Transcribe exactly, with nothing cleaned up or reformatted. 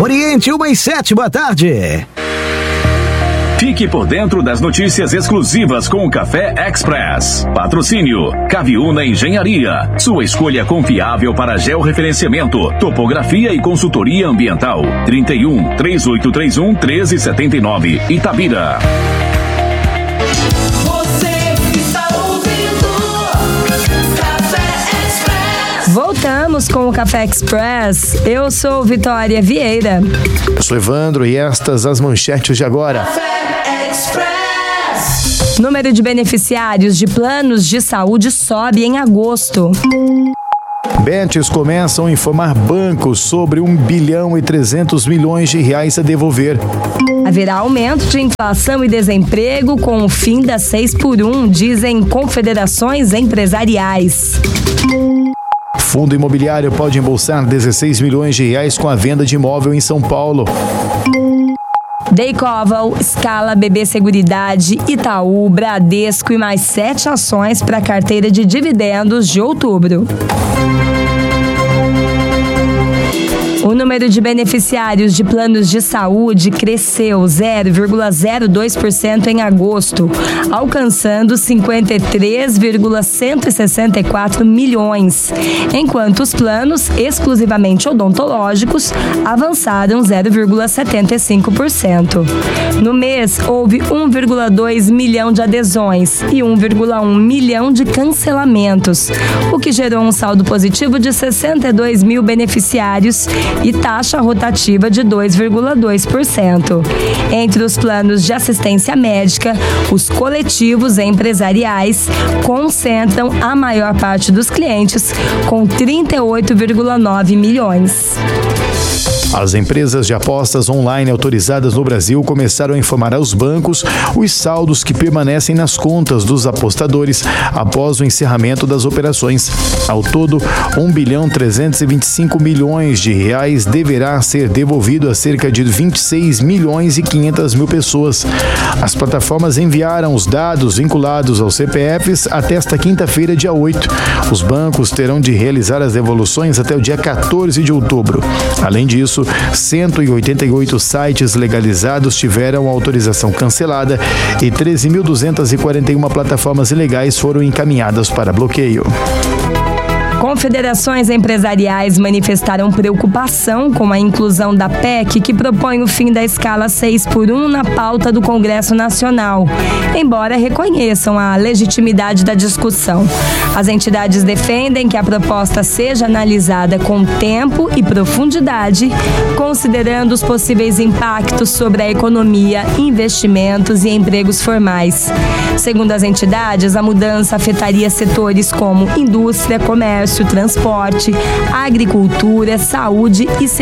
Oriente, uma e sete, boa tarde. Fique por dentro das notícias exclusivas com o Café Express. Patrocínio Caviúna Engenharia. Sua escolha confiável para georreferenciamento, topografia e consultoria ambiental. trinta e um, três oito três um, treze setenta e nove, Itabira. Voltamos com o Café Express. Eu sou Vitória Vieira. Eu sou Evandro e estas as manchetes de agora. Café Express. Número de beneficiários de planos de saúde sobe em agosto. Bets começam a informar bancos sobre um bilhão e trezentos milhões de reais a devolver. Haverá aumento de inflação e desemprego com o fim das seis por um, dizem confederações empresariais. Fundo imobiliário pode embolsar dezesseis milhões de reais com a venda de imóvel em São Paulo. Daycoval, Scala, B B Seguridade, Itaú, Bradesco e mais sete ações para a carteira de dividendos de outubro. O número de beneficiários de planos de saúde cresceu zero vírgula zero dois por cento em agosto, alcançando cinquenta e três vírgula cento e sessenta e quatro milhões, enquanto os planos exclusivamente odontológicos avançaram zero vírgula setenta e cinco por cento. No mês, houve um vírgula dois milhão de adesões e um vírgula um milhão de cancelamentos, o que gerou um saldo positivo de sessenta e dois mil beneficiários e taxa rotativa de dois vírgula dois por cento. Entre os planos de assistência médica, os coletivos empresariais concentram a maior parte dos clientes, com trinta e oito vírgula nove milhões. As empresas de apostas online autorizadas no Brasil começaram a informar aos bancos os saldos que permanecem nas contas dos apostadores após o encerramento das operações. Ao todo, um bilhão trezentos e vinte e cinco milhões de reais deverá ser devolvido a cerca de vinte e seis milhões e quinhentas mil pessoas. As plataformas enviaram os dados vinculados aos C P Fs até esta quinta-feira, dia oito. Os bancos terão de realizar as devoluções até o dia quatorze de outubro. Além disso, cento e oitenta e oito sites legalizados tiveram autorização cancelada e treze mil duzentas e quarenta e uma plataformas ilegais foram encaminhadas para bloqueio. Confederações empresariais manifestaram preocupação com a inclusão da P E C que propõe o fim da escala seis por um na pauta do Congresso Nacional, embora reconheçam a legitimidade da discussão. As entidades defendem que a proposta seja analisada com tempo e profundidade, considerando os possíveis impactos sobre a economia, investimentos e empregos formais. Segundo as entidades, a mudança afetaria setores como indústria, comércio, transporte, agricultura, saúde e